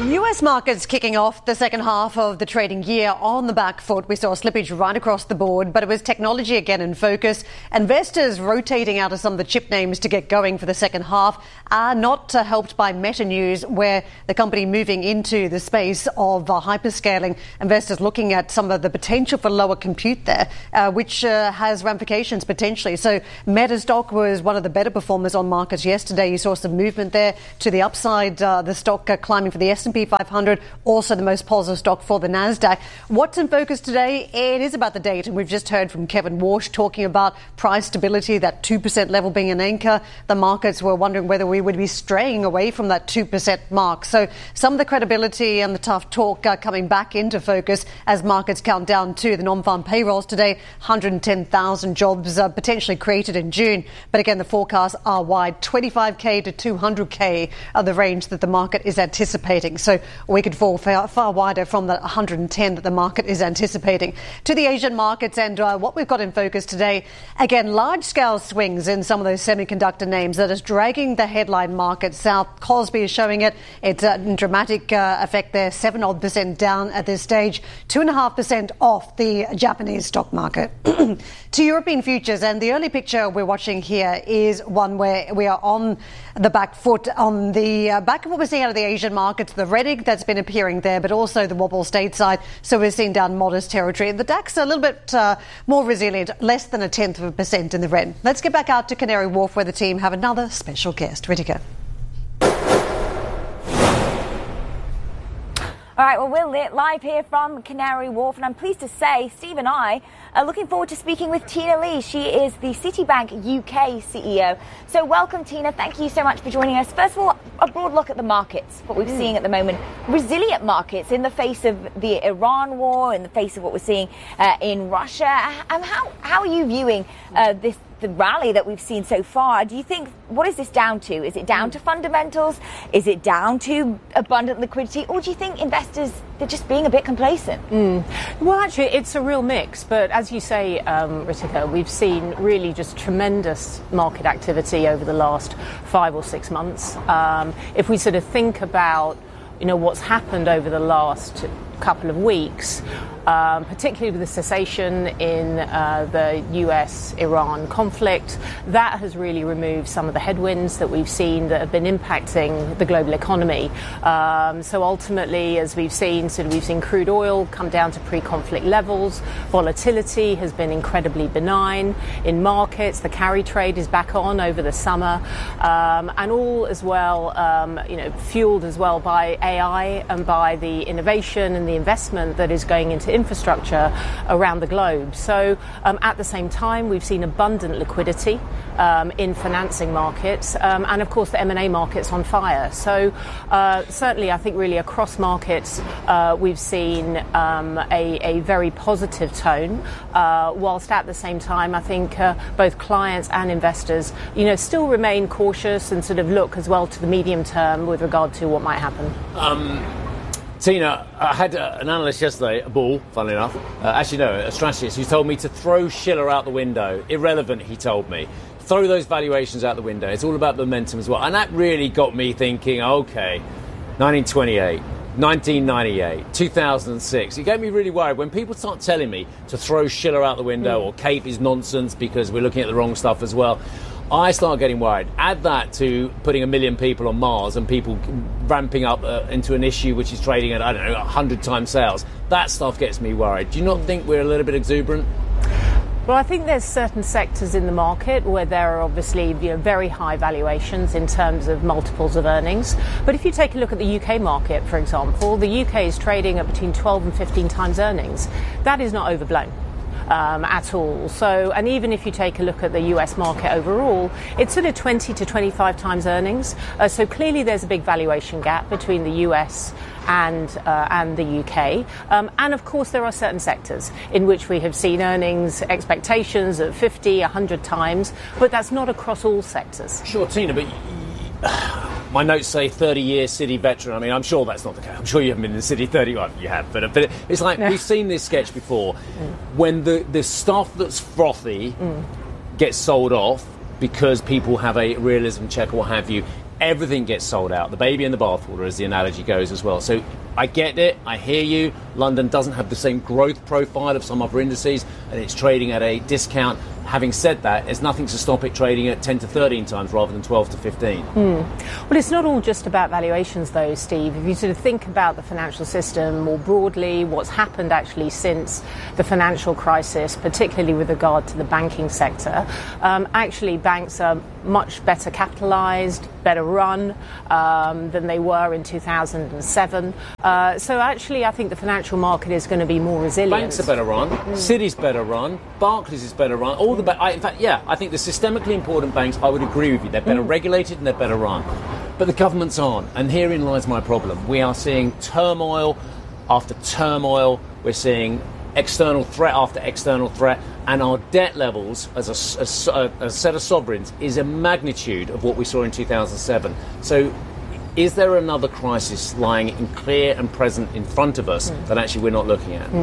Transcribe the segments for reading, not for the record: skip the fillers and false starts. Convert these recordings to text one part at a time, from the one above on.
US markets kicking off the second half of the trading year on the back foot. We saw slippage right across the board, but it was technology again in focus. Investors rotating out of some of the chip names to get going for the second half are not helped by Meta news, where the company moving into the space of hyperscaling. Investors looking at some of the potential for lower compute there, which has ramifications potentially. So Meta stock was one of the better performers on markets yesterday. You saw some movement there to the upside, the stock climbing for the S&P 500, also the most positive stock for the Nasdaq. What's in focus today? It is about the data, and we've just heard from Kevin Walsh talking about price stability, that 2% level being an anchor. The markets were wondering whether we would be straying away from that 2% mark. So some of the credibility and the tough talk coming back into focus as markets count down to the non-farm payrolls today. 110,000 jobs potentially created in June. But again, the forecasts are wide. 25k to 200k are the range that the market is anticipating. So we could fall far wider from that 110 that the market is anticipating. To the Asian markets and what we've got in focus today, again, large-scale swings in some of those semiconductor names that is dragging the headline market south. Cosby is showing it. It's a dramatic effect there, 7% down at this stage, 2.5% off the Japanese stock market. To European futures, and the early picture we're watching here is one where we are on the back foot, on the back of what we're seeing out of the Asian markets, the red ink that's been appearing there, but also the wobble stateside. So we're seeing down modest territory. The DAX a little bit more resilient, less than 0.1% in the red. Let's get back out to Canary Wharf, where the team have another special guest. Ready to go. All right, well, we're live here from Canary Wharf, and I'm pleased to say Steve and I are looking forward to speaking with Tina Lee. She is the Citibank UK CEO. So welcome, Tina. Thank you so much for joining us. First of all, a broad look at the markets, what we're seeing at the moment. Resilient markets in the face of the Iran war, in the face of what we're seeing in Russia. How are you viewing the rally that we've seen so far? Do you think, what is this down to? Is it down to fundamentals? Is it down to abundant liquidity? Or do you think investors, they're just being a bit complacent? Well, actually, it's a real mix. But as you say, Ritika, we've seen really just tremendous market activity over the last 5 or 6 months. If we sort of think about, what's happened over the last couple of weeks, particularly with the cessation in the US-Iran conflict, that has really removed some of the headwinds that we've seen that have been impacting the global economy. So ultimately, as we've seen crude oil come down to pre-conflict levels. Volatility has been incredibly benign in markets. The carry trade is back on over the summer, and all as well, fueled as well by AI and by the innovation and the investment that is going into infrastructure around the globe. So at the same time, we've seen abundant liquidity in financing markets, and of course the M&A markets on fire. So certainly I think really across markets we've seen a very positive tone, whilst at the same time I think both clients and investors still remain cautious and sort of look as well to the medium term with regard to what might happen. Tina, I had an analyst yesterday, a bull, funnily enough, a strategist, who told me to throw Schiller out the window. Irrelevant, he told me. Throw those valuations out the window. It's all about momentum as well. And that really got me thinking, okay, 1928, 1998, 2006. It got me really worried when people start telling me to throw Schiller out the window or CAPE is nonsense because we're looking at the wrong stuff as well. I start getting worried. Add that to putting 1 million people on Mars and people ramping up into an issue which is trading at, 100 times sales. That stuff gets me worried. Do you not think we're a little bit exuberant? Well, I think there's certain sectors in the market where there are obviously very high valuations in terms of multiples of earnings. But if you take a look at the UK market, for example, the UK is trading at between 12 and 15 times earnings. That is not overblown at all. So, and even if you take a look at the US market overall, it's sort of 20 to 25 times earnings. So clearly there's a big valuation gap between the US and the UK. And of course there are certain sectors in which we have seen earnings expectations of 50, 100 times, but that's not across all sectors. Sure, Tina, but my notes say 30-year City veteran. I mean, I'm sure that's not the case. I'm sure you haven't been in the City 30. Well, you have, but it's like we've seen this sketch before. When the stuff that's frothy gets sold off because people have a realism check or what have you, everything gets sold out. The baby in the bathwater, as the analogy goes as well. So I get it. I hear you. London doesn't have the same growth profile of some other indices, and it's trading at a discount. Having said that, there's nothing to stop it trading at 10 to 13 times rather than 12 to 15. Well, it's not all just about valuations, though, Steve. If you sort of think about the financial system more broadly, what's happened actually since the financial crisis, particularly with regard to the banking sector, actually banks are much better capitalised, better run than they were in 2007. So actually, I think the financial market is going to be more resilient. Banks are better run, Citi's better run, Barclays is better run. All the in fact, yeah, I think the systemically important banks, I would agree with you, they're better regulated and they're better run. But the governments aren't, and herein lies my problem. We are seeing turmoil after turmoil. We're seeing external threat after external threat, and our debt levels as a set of sovereigns is a magnitude of what we saw in 2007. So is there another crisis lying in clear and present in front of us that actually we're not looking at?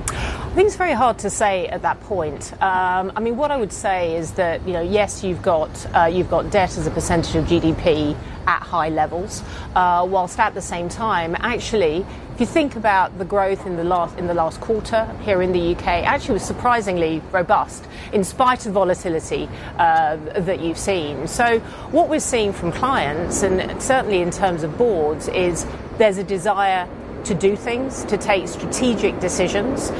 I think it's very hard to say at that point. I mean, what I would say is that, yes, you've got debt as a percentage of GDP at high levels, whilst at the same time, actually, if you think about the growth in the last quarter here in the UK, actually was surprisingly robust in spite of volatility that you've seen. So what we're seeing from clients, and certainly in terms of boards, is there's a desire to do things, to take strategic decisions,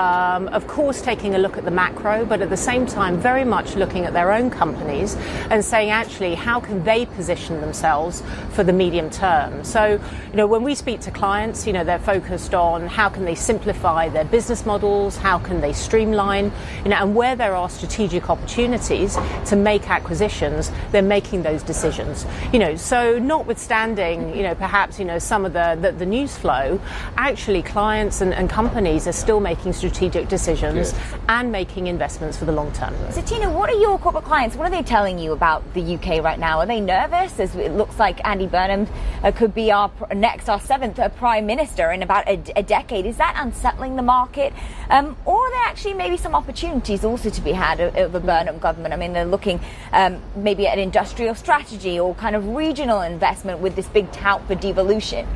of course taking a look at the macro, but at the same time very much looking at their own companies and saying actually how can they position themselves for the medium term. So, when we speak to clients, they're focused on how can they simplify their business models, how can they streamline, and where there are strategic opportunities to make acquisitions, they're making those decisions. So notwithstanding, perhaps, some of the news flow, actually clients and companies are still making strategic decisions and making investments for the long term. So Tina, what are your corporate clients, what are they telling you about the UK right now? Are they nervous, as it looks like Andy Burnham could be our seventh Prime Minister in about a decade? Is that unsettling the market? Or are there actually maybe some opportunities also to be had of the Burnham government? I mean, they're looking maybe at industrial strategy or kind of regional investment with this big tout for devolution.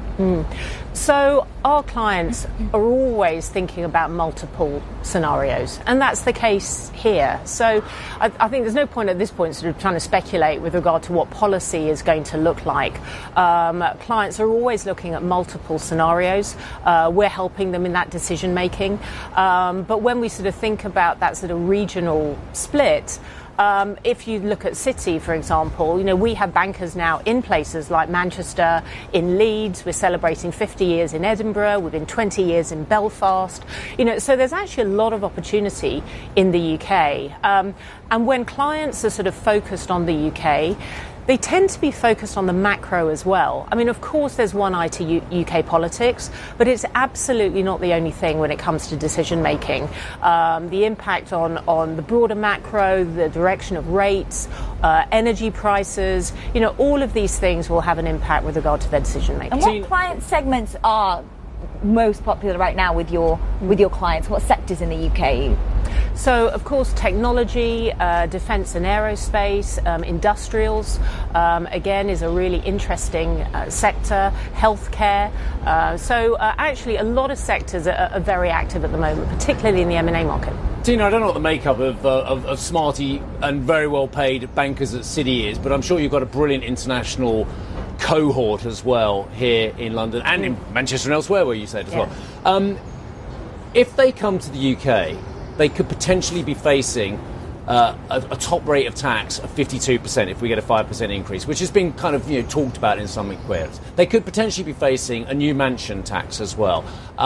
So our clients are always thinking about multiple scenarios, and that's the case here. So I think there's no point at this point sort of trying to speculate with regard to what policy is going to look like. Clients are always looking at multiple scenarios. We're helping them in that decision making. But when we sort of think about that sort of regional split, if you look at Citi, for example, we have bankers now in places like Manchester, in Leeds. We're celebrating 50 years in Edinburgh. We've been 20 years in Belfast. So there's actually a lot of opportunity in the UK. And when clients are sort of focused on the UK, they tend to be focused on the macro as well. I mean, of course, there's one eye to UK politics, but it's absolutely not the only thing when it comes to decision making. The impact on the broader macro, the direction of rates, energy prices, all of these things will have an impact with regard to their decision making. And what client segments are most popular right now with your clients? What sectors in the UK? So, of course, technology, defence and aerospace, industrials, again, is a really interesting sector, healthcare. So, actually, a lot of sectors are very active at the moment, particularly in the M&A market. Tina, I don't know what the makeup of smarty and very well-paid bankers at Citi is, but I'm sure you've got a brilliant international cohort as well here in London and in Manchester and elsewhere, where you said as well. If they come to the UK, they could potentially be facing a top rate of tax of 52% if we get a 5% increase, which has been kind of talked about in some inquiries. They could potentially be facing a new mansion tax as well,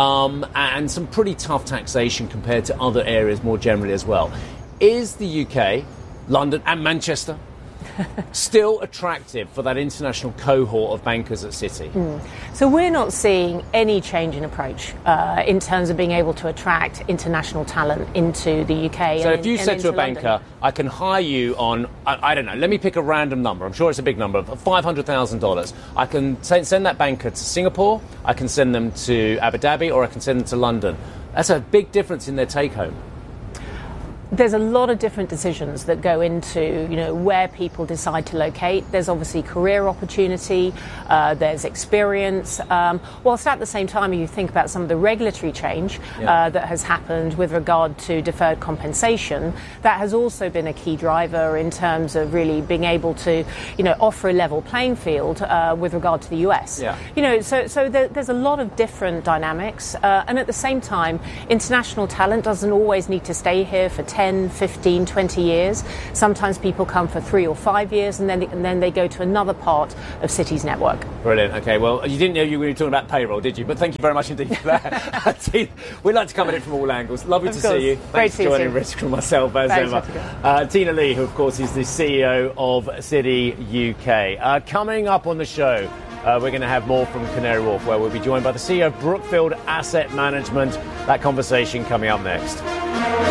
and some pretty tough taxation compared to other areas more generally as well. Is the UK, London and Manchester, still attractive for that international cohort of bankers at Citi? So we're not seeing any change in approach in terms of being able to attract international talent into the UK. So if you said to a banker, I can hire you on, I don't know, let me pick a random number, I'm sure it's a big number, of $500,000. I can send that banker to Singapore, I can send them to Abu Dhabi, or I can send them to London. That's a big difference in their take-home. there's a lot of different decisions that go into, where people decide to locate. There's obviously career opportunity, there's experience, whilst at the same time you think about some of the regulatory change that has happened with regard to deferred compensation. That has also been a key driver in terms of really being able to, offer a level playing field with regard to the US. So there's a lot of different dynamics, and at the same time, international talent doesn't always need to stay here for 10, 15, 20 years. Sometimes people come for 3 or 5 years and then they go to another part of Citi's network. Brilliant. Okay, well, you didn't know you were talking about payroll, did you? But thank you very much indeed for that. We like to come at it from all angles. Lovely to see you. Thanks for joining Ritika and myself as ever. Tina Lee, who of course is the CEO of Citi UK. Coming up on the show, we're going to have more from Canary Wharf, where we'll be joined by the CEO of Brookfield Asset Management. That conversation coming up next.